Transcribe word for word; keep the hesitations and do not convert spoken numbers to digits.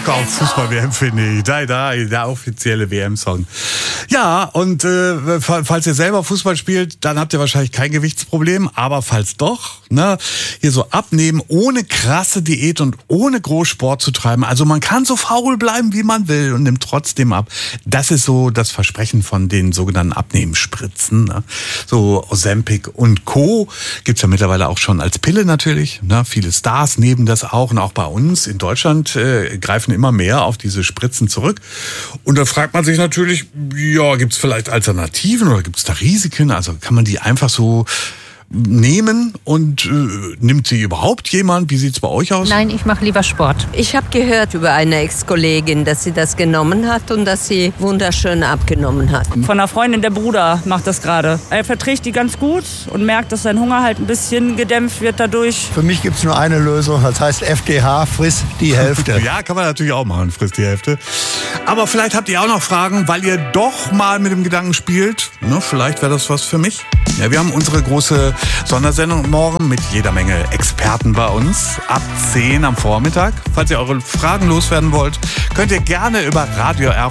auf Fußball-W M, finde ich. Da, da, der offizielle W M-Song. Ja, und äh, falls ihr selber Fußball spielt, dann habt ihr wahrscheinlich kein Gewichtsproblem. Aber falls doch, ne, hier so abnehmen, ohne krasse Diät und ohne Großsport zu treiben. Also man kann so faul bleiben, wie man will und nimmt trotzdem ab. Das ist so das Versprechen von den sogenannten Abnehmenspritzen. Ne? So Ozempic und Co. Gibt's ja mittlerweile auch schon als Pille natürlich. Ne? Viele Stars nehmen das auch. Und auch bei uns in Deutschland äh, greifen immer mehr auf diese Spritzen zurück. Und da fragt man sich natürlich, ja, gibt's vielleicht Alternativen oder gibt's da Risiken? Also kann man die einfach so nehmen und äh, nimmt sie überhaupt jemand? Wie sieht's bei euch aus? Nein, ich mache lieber Sport. Ich habe gehört über eine Ex-Kollegin, dass sie das genommen hat und dass sie wunderschön abgenommen hat. Von einer Freundin, der Bruder macht das gerade. Er verträgt die ganz gut und merkt, dass sein Hunger halt ein bisschen gedämpft wird dadurch. Für mich gibt es nur eine Lösung, das heißt F D H, friss die Hälfte. Ja, kann man natürlich auch machen, friss die Hälfte. Aber vielleicht habt ihr auch noch Fragen, weil ihr doch mal mit dem Gedanken spielt. Ne, vielleicht wäre das was für mich. Ja, wir haben unsere große Sondersendung morgen mit jeder Menge Experten bei uns ab zehn am Vormittag. Falls ihr eure Fragen loswerden wollt, könnt ihr gerne über Radio R